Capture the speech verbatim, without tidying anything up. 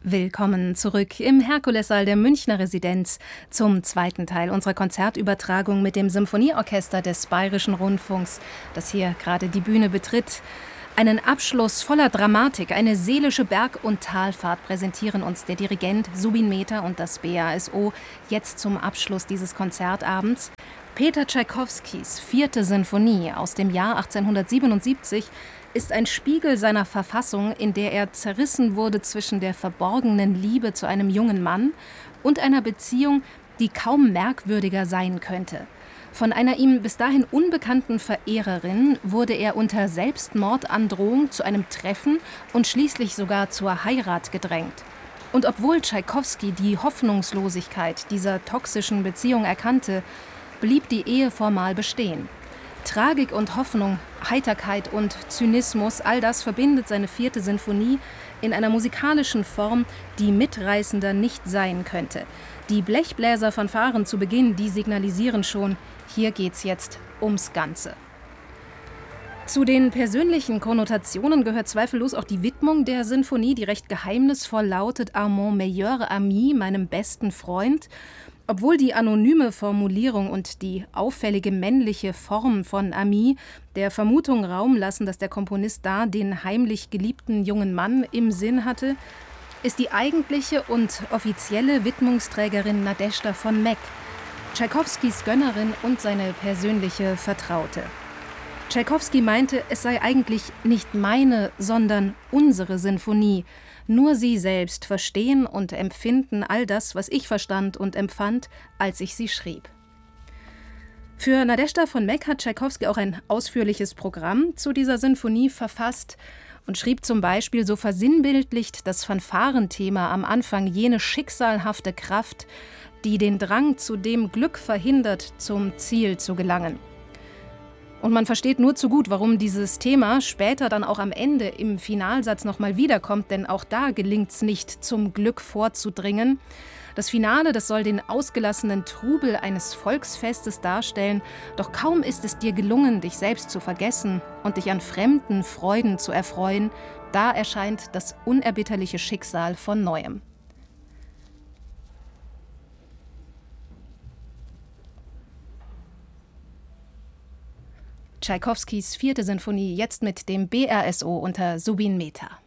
Willkommen zurück im Herkulessaal der Münchner Residenz zum zweiten Teil unserer Konzertübertragung mit dem Symphonieorchester des Bayerischen Rundfunks, das hier gerade die Bühne betritt. Einen Abschluss voller Dramatik, eine seelische Berg- und Talfahrt präsentieren uns der Dirigent Zubin Mehta und das B A S O jetzt zum Abschluss dieses Konzertabends. Peter Tschaikowskis vierte Sinfonie aus dem Jahr achtzehnhundertsiebenundsiebzig ist ein Spiegel seiner Verfassung, in der er zerrissen wurde zwischen der verborgenen Liebe zu einem jungen Mann und einer Beziehung, die kaum merkwürdiger sein könnte. Von einer ihm bis dahin unbekannten Verehrerin wurde er unter Selbstmordandrohung zu einem Treffen und schließlich sogar zur Heirat gedrängt. Und obwohl Tschaikowski die Hoffnungslosigkeit dieser toxischen Beziehung erkannte, blieb die Ehe formal bestehen. Tragik und Hoffnung, Heiterkeit und Zynismus, all das verbindet seine vierte Sinfonie in einer musikalischen Form, die mitreißender nicht sein könnte. Die Blechbläser-Fanfaren zu Beginn, die signalisieren schon, hier geht's jetzt ums Ganze. Zu den persönlichen Konnotationen gehört zweifellos auch die Widmung der Sinfonie, die recht geheimnisvoll lautet: À mon meilleur ami, meinem besten Freund. Obwohl die anonyme Formulierung und die auffällige männliche Form von Ami der Vermutung Raum lassen, dass der Komponist da den heimlich geliebten jungen Mann im Sinn hatte, ist die eigentliche und offizielle Widmungsträgerin Nadezhda von Meck, Tschaikowskis Gönnerin und seine persönliche Vertraute. Tschaikowski meinte, es sei eigentlich nicht meine, sondern unsere Sinfonie. Nur sie selbst verstehen und empfinden all das, was ich verstand und empfand, als ich sie schrieb. Für Nadezhda von Meck hat Tschaikowski auch ein ausführliches Programm zu dieser Sinfonie verfasst und schrieb zum Beispiel: So versinnbildlicht das Fanfarenthema am Anfang jene schicksalhafte Kraft, die den Drang zu dem Glück verhindert, zum Ziel zu gelangen. Und man versteht nur zu gut, warum dieses Thema später dann auch am Ende im Finalsatz nochmal wiederkommt, denn auch da gelingt es nicht, zum Glück vorzudringen. Das Finale, das soll den ausgelassenen Trubel eines Volksfestes darstellen, doch kaum ist es dir gelungen, dich selbst zu vergessen und dich an fremden Freuden zu erfreuen, da erscheint das unerbitterliche Schicksal von Neuem. Tschaikowskis vierte Sinfonie jetzt mit dem B R S O unter Zubin Mehta.